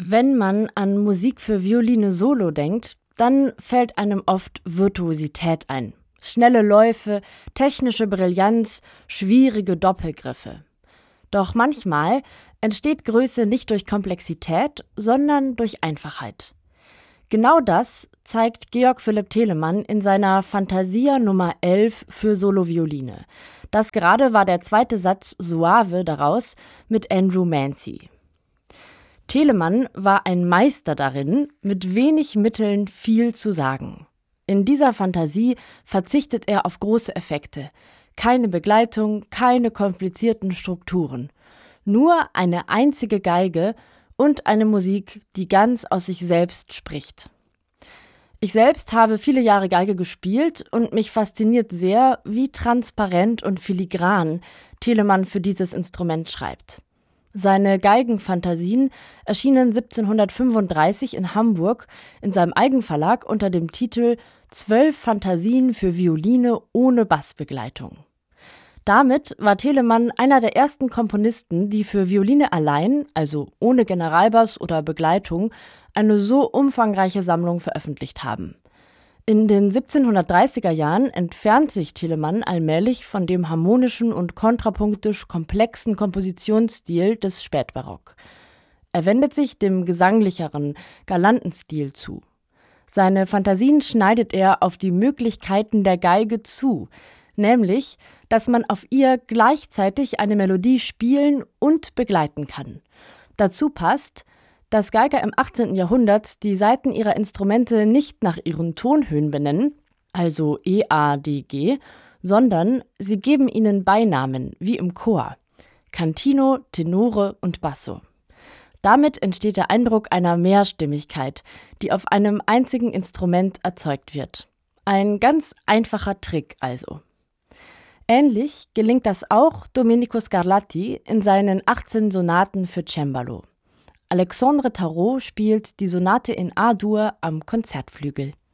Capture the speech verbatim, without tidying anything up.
Wenn man an Musik für Violine solo denkt, dann fällt einem oft Virtuosität ein. Schnelle Läufe, technische Brillanz, schwierige Doppelgriffe. Doch manchmal entsteht Größe nicht durch Komplexität, sondern durch Einfachheit. Genau das zeigt Georg Philipp Telemann in seiner Fantasia Nummer elf für Solovioline. Das gerade war der zweite Satz Suave daraus mit Andrew Mancy. Telemann war ein Meister darin, mit wenig Mitteln viel zu sagen. In dieser Fantasie verzichtet er auf große Effekte. Keine Begleitung, keine komplizierten Strukturen. Nur eine einzige Geige und eine Musik, die ganz aus sich selbst spricht. Ich selbst habe viele Jahre Geige gespielt und mich fasziniert sehr, wie transparent und filigran Telemann für dieses Instrument schreibt. Seine Geigenfantasien erschienen siebzehnhundertfünfunddreißig in Hamburg in seinem Eigenverlag unter dem Titel »Zwölf Fantasien für Violine ohne Bassbegleitung«. Damit war Telemann einer der ersten Komponisten, die für Violine allein, also ohne Generalbass oder Begleitung, eine so umfangreiche Sammlung veröffentlicht haben. In den siebzehnhundertdreißiger Jahren entfernt sich Telemann allmählich von dem harmonischen und kontrapunktisch komplexen Kompositionsstil des Spätbarock. Er wendet sich dem gesanglicheren, galanten Stil zu. Seine Fantasien schneidet er auf die Möglichkeiten der Geige zu, nämlich, dass man auf ihr gleichzeitig eine Melodie spielen und begleiten kann. Dazu passt, dass Geiger im achtzehnten Jahrhundert die Saiten ihrer Instrumente nicht nach ihren Tonhöhen benennen, also E, A, D, G, sondern sie geben ihnen Beinamen, wie im Chor: Cantino, Tenore und Basso. Damit entsteht der Eindruck einer Mehrstimmigkeit, die auf einem einzigen Instrument erzeugt wird. Ein ganz einfacher Trick also. Ähnlich gelingt das auch Domenico Scarlatti in seinen achtzehn Sonaten für Cembalo. Alexandre Tarot spielt die Sonate in A-Dur am Konzertflügel.